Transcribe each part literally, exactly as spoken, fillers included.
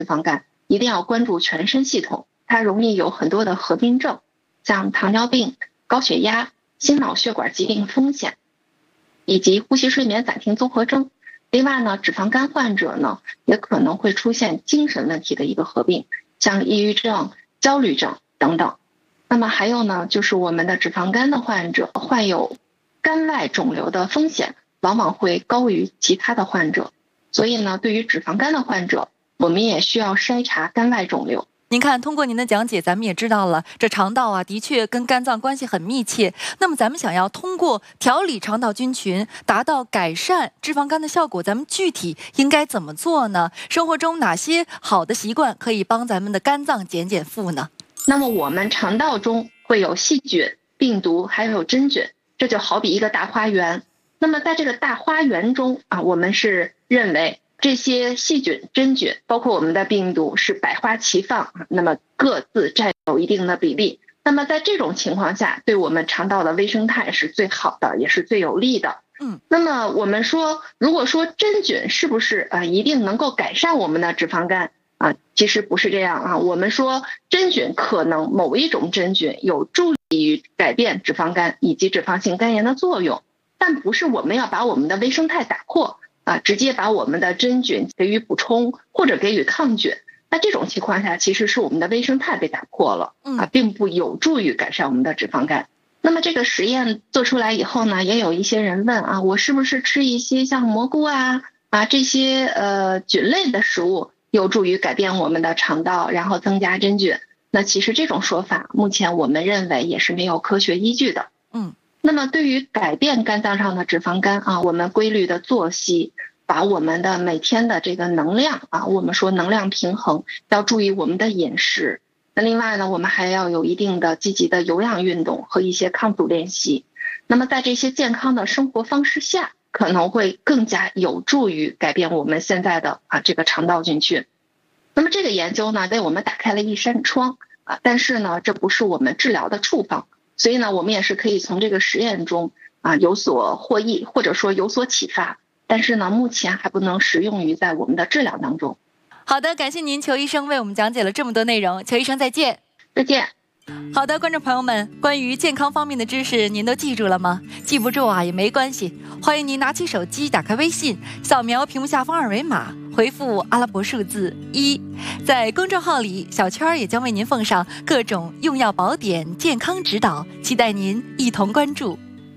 肪肝，一定要关注全身系统，它容易有很多的合并症，像糖尿病、高血压、心脑血管疾病风险，以及呼吸睡眠暂停综合征。另外呢，脂肪肝患者呢也可能会出现精神问题的一个合并，像抑郁症、焦虑症等等。那么还有呢，就是我们的脂肪肝的患者患有肝外肿瘤的风险往往会高于其他的患者，所以呢，对于脂肪肝的患者，我们也需要筛查肝外肿瘤。 您看，通过您的讲解，咱们也知道了，这肠道啊，的确跟肝脏关系很密切。那么，咱们想要通过调理肠道菌群，达到改善脂肪肝的效果，咱们具体应该怎么做呢？生活中哪些好的习惯可以帮咱们的肝脏减减负呢？ 那么，我们肠道中会有细菌、病毒，还有真菌，这就好比一个大花园。那么，在这个大花园中啊，我们是认为这些细菌、真菌，包括我们的病毒是百花齐放，那么各自占有一定的比例。那么在这种情况下，对我们肠道的微生态是最好的，也是最有利的。 嗯， 那么我们说，如果说真菌是不是啊一定能够改善我们的脂肪肝啊？其实不是这样啊。我们说真菌可能某一种真菌有助于改变脂肪肝以及脂肪性肝炎的作用，但不是我们要把我们的微生态打破。啊，直接把我们的真菌给予补充或者给予抗菌，那这种情况下其实是我们的微生态被打破了啊，并不有助于改善我们的脂肪肝。那么这个实验做出来以后呢，也有一些人问啊，我是不是吃一些像蘑菇啊啊这些呃菌类的食物有助于改变我们的肠道，然后增加真菌？那其实这种说法目前我们认为也是没有科学依据的。 嗯。 那么对于改变肝脏上的脂肪肝啊，我们规律的作息，把我们的每天的这个能量啊，我们说能量平衡，要注意我们的饮食。那另外呢，我们还要有一定的积极的有氧运动和一些抗阻练习。那么在这些健康的生活方式下，可能会更加有助于改变我们现在的啊这个肠道菌群。那么这个研究呢，为我们打开了一扇窗啊，但是呢，这不是我们治疗的处方。所以呢，我们也是可以从这个实验中啊有所获益，或者说有所启发，但是呢，目前还不能适用于在我们的治疗当中。 好的，感谢您，裘医生为我们讲解了这么多内容。裘医生再见。 再见。 好的，观众朋友们，关于健康方面的知识您都记住了吗？记不住啊也没关系，欢迎您拿起手机，打开微信，扫描屏幕下方二维码，回复阿拉伯数字一，在公众号里小圈也将为您奉上各种用药宝典、健康指导，期待您一同关注。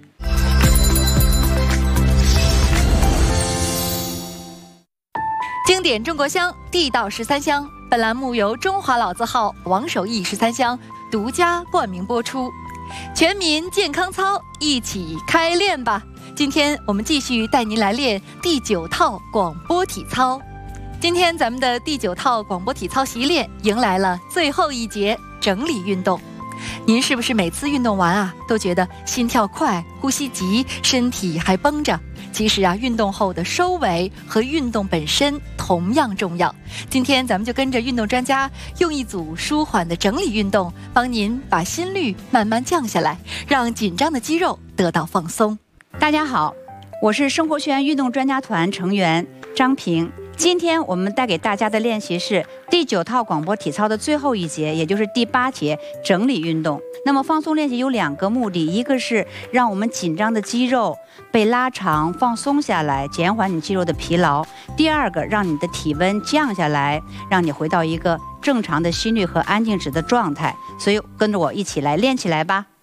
经典中国香，地道十三香。本栏目由中华老字号王守义十三香独家冠名播出。全民健康操，一起开练吧！今天我们继续带您来练第九套广播体操。今天咱们的第九套广播体操习练迎来了最后一节整理运动。您是不是每次运动完啊，都觉得心跳快、呼吸急，身体还绷着？其实啊，运动后的收尾和运动本身同样重要。今天咱们就跟着运动专家，用一组舒缓的整理运动，帮您把心率慢慢降下来，让紧张的肌肉得到放松。 大家好，我是生活学院运动专家团成员张平。今天我们带给大家的练习是第九套广播体操的最后一节，也就是第八节整理运动。那么放松练习有两个目的，一个是让我们紧张的肌肉被拉长放松下来，减缓你肌肉的疲劳；第二个，让你的体温降下来，让你回到一个正常的心率和安静值的状态。所以跟着我一起来练起来吧。